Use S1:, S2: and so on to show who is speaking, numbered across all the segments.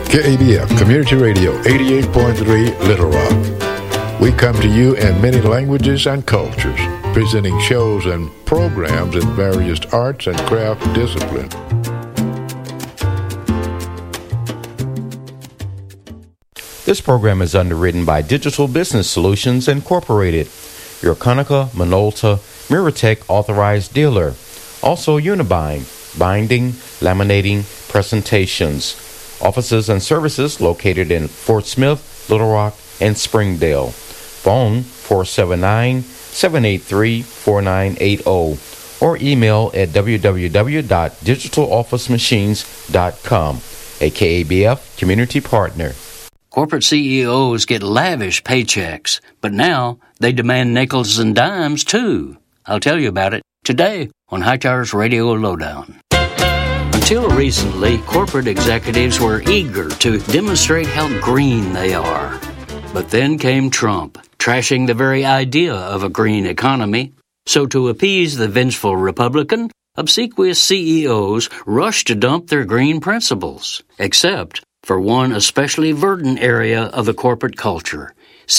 S1: KABF Community Radio 88.3 Little Rock. We come to you in many languages and cultures, presenting shows and programs in various arts and craft disciplines.
S2: This program is underwritten by Digital Business Solutions Incorporated, your Conica Minolta Miratech authorized dealer. Also Unibind, binding, laminating, presentations. Offices and services located in Fort Smith, Little Rock, and Springdale. Phone 479-783-4980 or email at www.digitalofficemachines.com, a KABF community partner.
S3: Corporate CEOs get lavish paychecks, but now they demand nickels and dimes too. I'll tell you about it today on Hightower's Radio Lowdown. Until recently, corporate executives were eager to demonstrate how green they are. But then came Trump, trashing the very idea of a green economy. So to appease the vengeful Republican, obsequious CEOs rushed to dump their green principles, except for one especially verdant area of the corporate culture,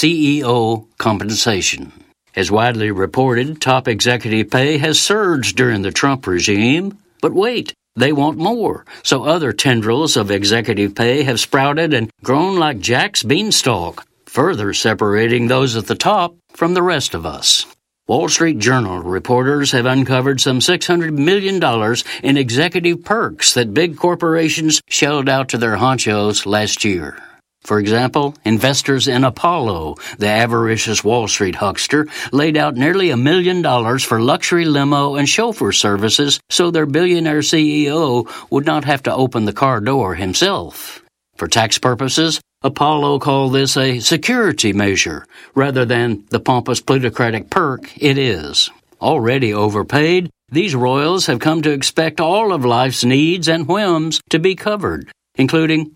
S3: CEO compensation. As widely reported, top executive pay has surged during the Trump regime. But wait, they want more, so other tendrils of executive pay have sprouted and grown like Jack's beanstalk, further separating those at the top from the rest of us. Wall Street Journal reporters have uncovered some $600 million in executive perks that big corporations shelled out to their honchos last year. For example, investors in Apollo, the avaricious Wall Street huckster, laid out nearly $1 million for luxury limo and chauffeur services so their billionaire CEO would not have to open the car door himself. For tax purposes, Apollo called this a security measure rather than the pompous plutocratic perk it is. Already overpaid, these royals have come to expect all of life's needs and whims to be covered, including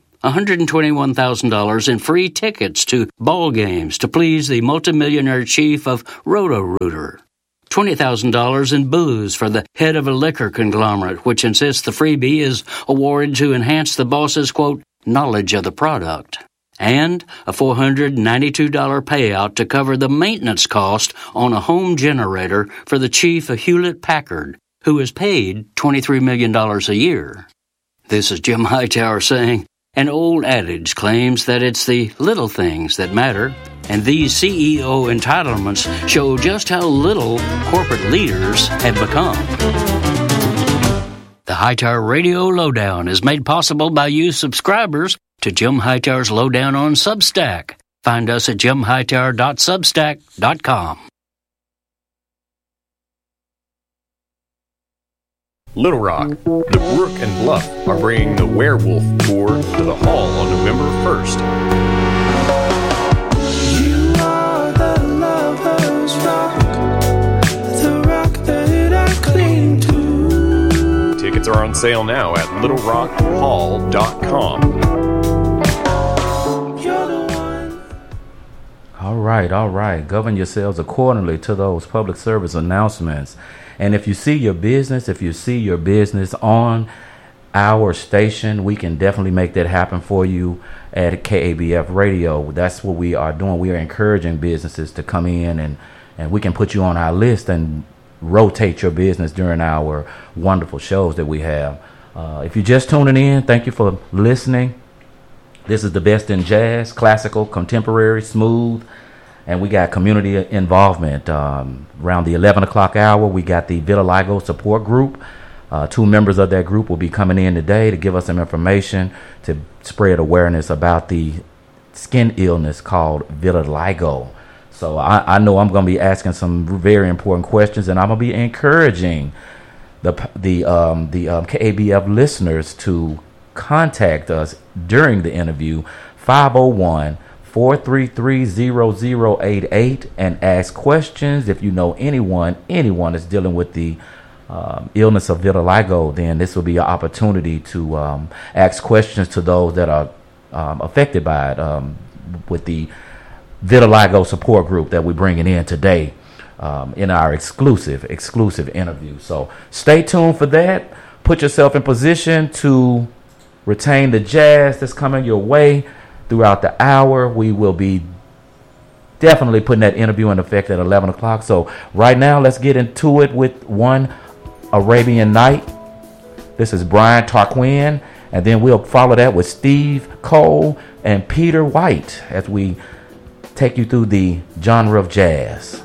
S3: $121,000 in free tickets to ball games to please the multimillionaire chief of Roto-Rooter. $20,000 in booze for the head of a liquor conglomerate, which insists the freebie is awarded to enhance the boss's, quote, knowledge of the product. And a $492 payout to cover the maintenance cost on a home generator for the chief of Hewlett-Packard, who is paid $23 million a year. This is Jim Hightower saying, an old adage claims that it's the little things that matter, and these CEO entitlements show just how little corporate leaders have become. The Hightower Radio Lowdown is made possible by you subscribers to Jim Hightower's Lowdown on Substack. Find us at jimhightower.substack.com.
S4: Little Rock, the Brook and Bluff are bringing the Werewolf Tour to the Hall on November 1st.
S5: You are the lover's rock, the rock that I cling to.
S4: Tickets are on sale now at littlerockhall.com.
S6: All right. Govern yourselves accordingly to those public service announcements. And if you see your business on our station, we can definitely make that happen for you at KABF Radio. That's what we are doing. We are encouraging businesses to come in and we can put you on our list and rotate your business during our wonderful shows that we have. If you're just tuning in, thank you for listening. This is the best in jazz, classical, contemporary, smooth, and we got community involvement. Around the 11 o'clock hour, we got the vitiligo support group. 2 members of that group will be coming in today to give us some information to spread awareness about the skin illness called vitiligo. So I know I'm going to be asking some very important questions, and I'm going to be encouraging the KABF listeners to contact us during the interview, 501-433-0088, and ask questions. If you know anyone that's dealing with the illness of vitiligo, then this will be an opportunity to ask questions to those that are affected by it with the vitiligo support group that we're bringing in today in our exclusive interview. So stay tuned for that. Put yourself in position to retain the jazz that's coming your way throughout the hour. We will be definitely putting that interview in effect at 11 o'clock. So right now, let's get into it with One Arabian Night. This is Brian Tarquin, and then we'll follow that with Steve Cole and Peter White as we take you through the genre of jazz.